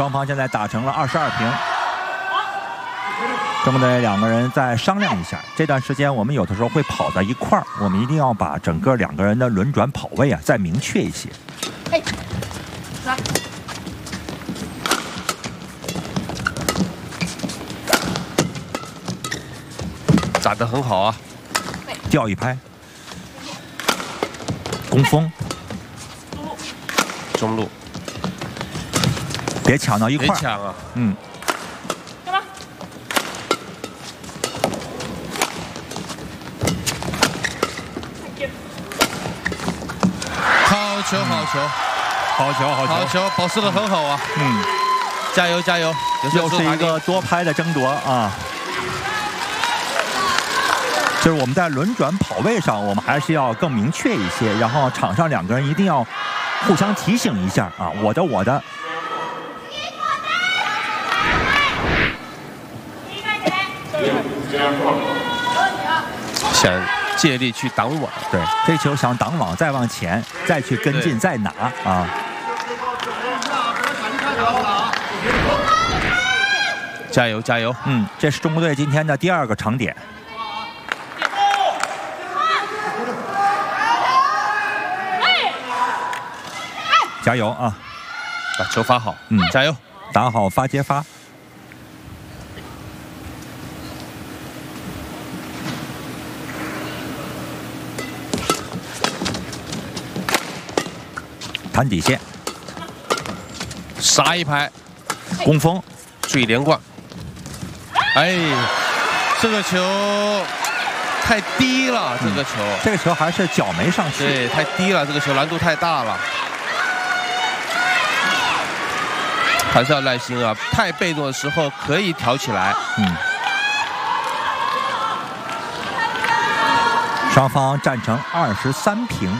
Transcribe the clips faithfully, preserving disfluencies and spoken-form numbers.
双方现在打成了二十二平。中国队两个人再商量一下，这段时间我们有的时候会跑在一块儿，我们一定要把整个两个人的轮转跑位啊再明确一些。 哎，来。 打得很好啊！ 掉一拍，攻锋， 中路， 别抢到一块儿。 别抢啊！ 嗯。 干嘛？ 好球，好球， 好球，好球， 好球，保持得很好啊！ 嗯， 加油，加油！ 又是一个多拍的争夺啊！ 就是我们在轮转跑位上，我们还是要更明确一些，然后场上两个人一定要互相提醒一下啊，我的我的。 想借力去挡网， 对，这球想挡网再往前，再去跟进再拿啊。 加油加油！ 嗯，这是中国队今天的第二个长点。 加油啊！ 把球发好，嗯，加油， 打好发接发。弹底线， 杀一拍， 攻锋， 注意连贯。哎，这个球太低了，这个球， 嗯、这个球还是脚没上去， 对，太低了，这个球难度太大了。 还是要耐心啊！太被动的时候可以挑起来。 嗯。双方战成二十三平。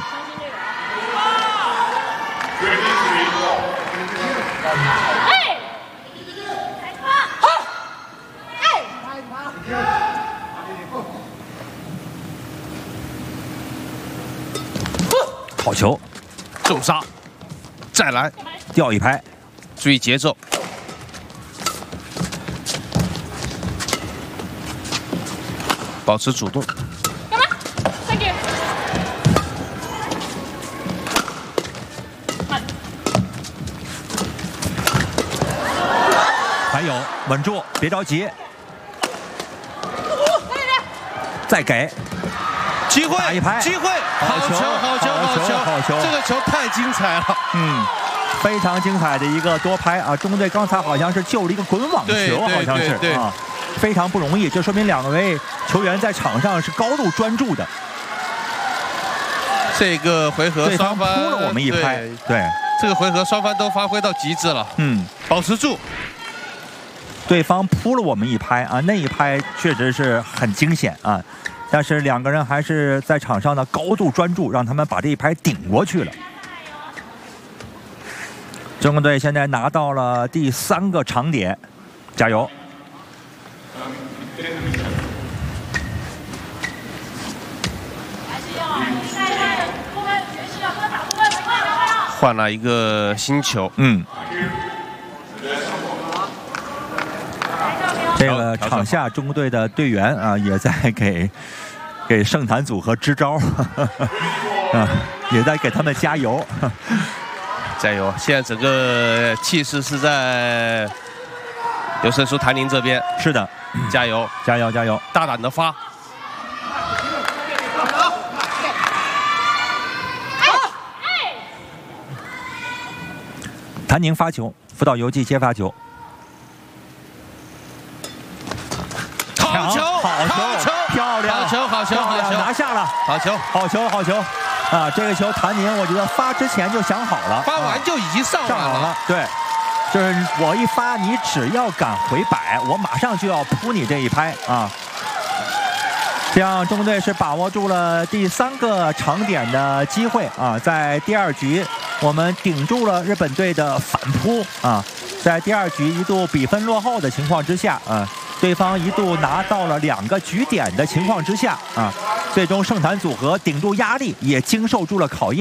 好球！ 重杀，再来， 掉一拍。 注意节奏，保持主动。 干嘛 ？Thank you。 还有，稳住，别着急。再给， 机会， 打一拍， 机会，好球，好球，好球，好球！这个球太精彩了， 嗯。 非常精彩的一个多拍啊！中国队刚才好像是救了一个滚网球，好像是啊，非常不容易，这说明两位球员在场上是高度专注的。 这个回合双方扑了我们一拍，对， 这个回合双方都发挥到极致了，嗯，保持住。 对方扑了我们一拍啊，那一拍确实是很惊险啊，但是两个人还是在场上的高度专注，让他们把这一拍顶过去了。 中国队现在拿到了第三个长点，加油！ 换了一个新球， 嗯，这个场下中国队的队员啊，也在给给圣坛组合支招，啊，也在给他们加油。 加油！现在整个气势是在刘胜书、谭宁这边。 是的， 加油， 加油，加油！ 大胆的发。 谭宁发球，福岛由纪接发球。 好球！ 好球！漂亮！ 好球！好球！好球！ 拿下了！ 好球！ 好球！好球！ 啊，这个球谭宁，我觉得发之前就想好了， 发完就已经上上网了。对，就是我一发，你只要敢回摆，我马上就要扑你这一拍啊。这样中国队是把握住了第三个长点的机会啊，在第二局我们顶住了日本队的反扑啊，在第二局一度比分落后的情况之下啊，对方一度拿到了两个局点的情况之下啊。 最终，圣坛组合顶住压力，也经受住了考验。